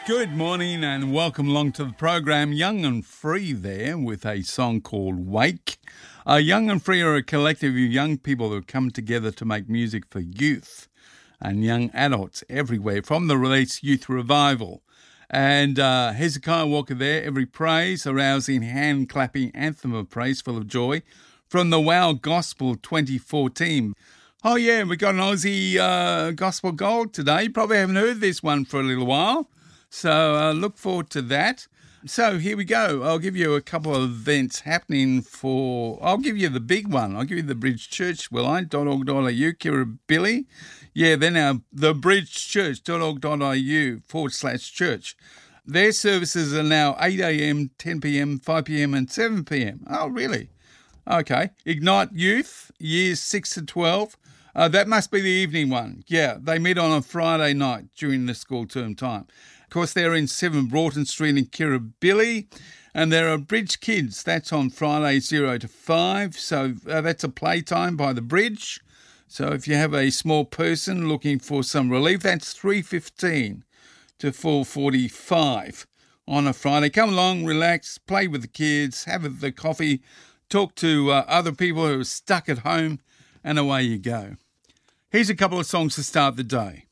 Good morning and welcome along to the program. Young and Free there with a song called Wake. Young and Free are a collective of young people who come together to make music for youth and young adults everywhere from the release Youth Revival. And Hezekiah Walker there, Every Praise, a rousing hand-clapping anthem of praise full of joy from the Wow Gospel 2014. Oh yeah, we got an Aussie Gospel Gold today. You probably haven't heard this one for a little while. So look forward to that. So here we go. I'll give you a couple of events happening I'll give you the big one. I'll give you the Bridge Church, will I? .org.au, Kirribilli. Yeah, then the Bridge Church, .org.au/church. Their services are now 8 a.m, 10 p.m, 5 p.m, and 7 p.m. Oh, really? Okay. Ignite Youth, years 6 to 12. That must be the evening one. Yeah, they meet on a Friday night during the school term time. Of course, they're in 7 Broughton Street in Kirribilli. And there are Bridge Kids. That's on Friday 0 to 5. So that's a playtime by the Bridge. So if you have a small person looking for some relief, that's 3:15 to 4:45 on a Friday. Come along, relax, play with the kids, have the coffee, talk to other people who are stuck at home, and away you go. Here's a couple of songs to start the day.